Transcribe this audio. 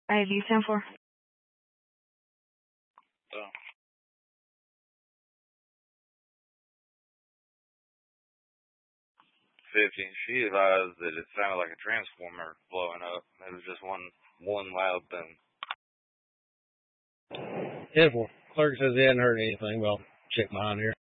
IV 10-4. So, 50. She advised that it sounded like a transformer blowing up. It was just one loud thing. 10-4. Clerk says he hadn't heard anything. Well, check behind here.